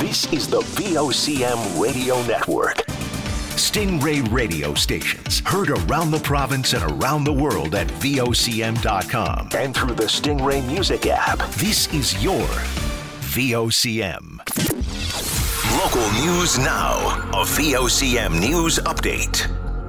This is the VOCM Radio Network. Stingray radio stations heard around the province and around the world at VOCM.com and through the Stingray Music app. This is your VOCM. Local news now. A VOCM News Update.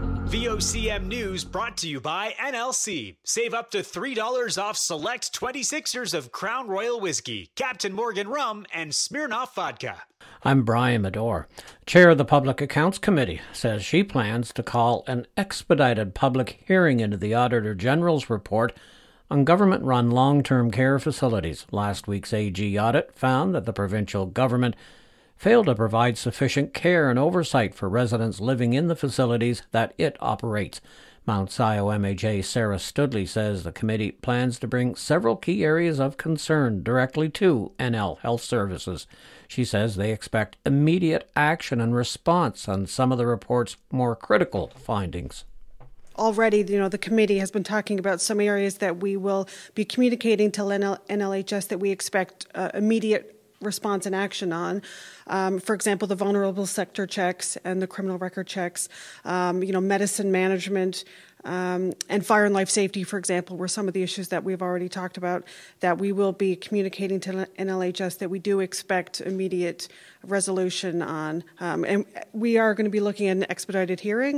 VOCM News brought to you by NLC. Save up to $3 off select 26ers of Crown Royal Whiskey, Captain Morgan Rum, and Smirnoff Vodka. I'm Brian Medore. Chair of the Public Accounts Committee says she plans to call an expedited public hearing into the Auditor General's report on government-run long-term care facilities. Last week's AG audit found that the provincial government failed to provide sufficient care and oversight for residents living in the facilities that it operates. Mount Scio MHA Sarah Studley says the committee plans to bring several key areas of concern directly to NL Health Services. She says they expect immediate action and response on some of the report's more critical findings. Already, the committee has been talking about some areas that we will be communicating to NLHS that we expect immediate response and action on. For example, the vulnerable sector checks and the criminal record checks, medicine management, and fire and life safety, for example, were some of the issues that we've already talked about that we will be communicating to NLHS that we do expect immediate resolution on. And we are going to be looking at an expedited hearing.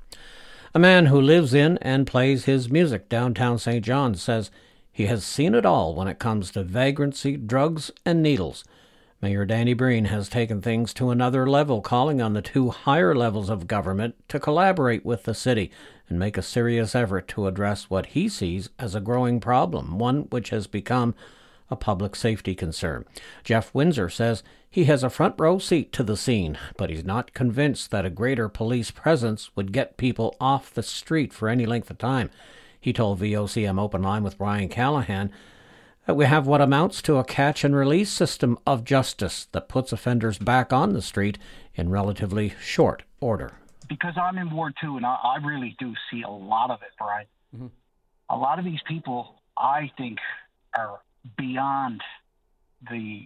A man who lives in and plays his music downtown St. John's says he has seen it all when it comes to vagrancy, drugs, and needles. Mayor Danny Breen has taken things to another level, calling on the two higher levels of government to collaborate with the city and make a serious effort to address what he sees as a growing problem, one which has become a public safety concern. Jeff Windsor says he has a front row seat to the scene, but he's not convinced that a greater police presence would get people off the street for any length of time. He told VOCM Open Line with Brian Callahan that we have what amounts to a catch-and-release system of justice that puts offenders back on the street in relatively short order. Because I'm in Ward 2, and I really do see a lot of it, Brian. Mm-hmm. A lot of these people, I think, are beyond the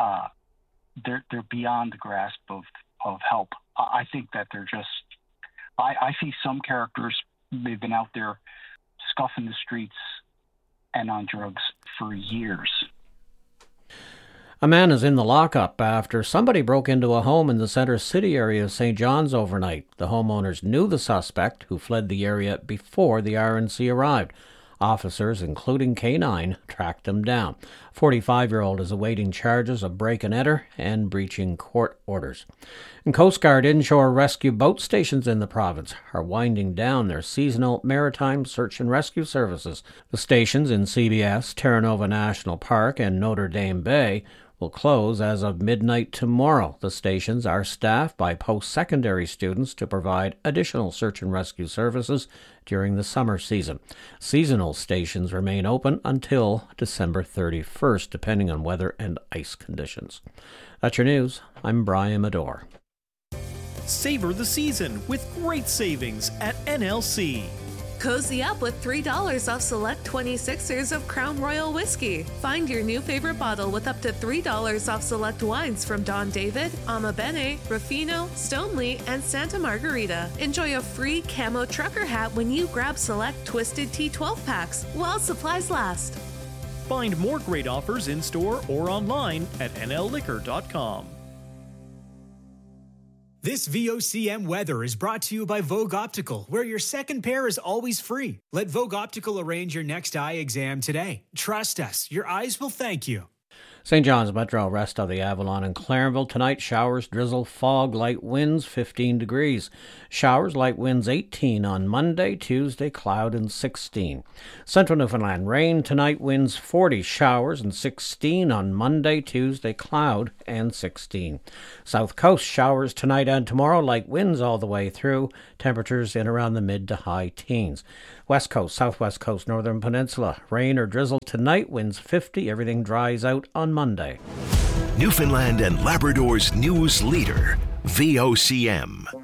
they're beyond the grasp of help. I think that they're just. I see some characters. They've been out there scuffing the streets and on drugs for years. A man is in the lockup after somebody broke into a home in the Centre City area of St. John's overnight. The homeowners knew the suspect, who fled the area before the RNC arrived. Officers, including K9, tracked him down. 45-year-old is awaiting charges of break-and-enter and breaching court orders. And Coast Guard inshore rescue boat stations in the province are winding down their seasonal maritime search and rescue services. The stations in CBS, Terra Nova National Park, and Notre Dame Bay will close as of midnight tomorrow. The stations are staffed by post-secondary students to provide additional search and rescue services during the summer season. Seasonal stations remain open until December 31st, depending on weather and ice conditions. That's your news. I'm Brian Medore. Savor the season with great savings at NLC. Cozy up with $3 off select 26ers of Crown Royal Whiskey. Find your new favorite bottle with up to $3 off select wines from Don David, Ama Bene, Ruffino, Stoneleigh, and Santa Margarita. Enjoy a free camo trucker hat when you grab select Twisted Tea 12 packs while supplies last. Find more great offers in-store or online at nlliquor.com. This VOCM weather is brought to you by Vogue Optical, where your second pair is always free. Let Vogue Optical arrange your next eye exam today. Trust us, your eyes will thank you. St. John's Metro, rest of the Avalon and Clarenville. Tonight, showers, drizzle, fog, light winds, 15 degrees. Showers, light winds, 18 on Monday. Tuesday, cloud and 16. Central Newfoundland, rain tonight, winds 40, showers and 16 on Monday. Tuesday, cloud and 16. South Coast, showers tonight and tomorrow, light winds all the way through. Temperatures in around the mid to high teens. West Coast, Southwest Coast, Northern Peninsula, rain or drizzle tonight, winds 50. Everything dries out on Monday. Newfoundland and Labrador's news leader, VOCM.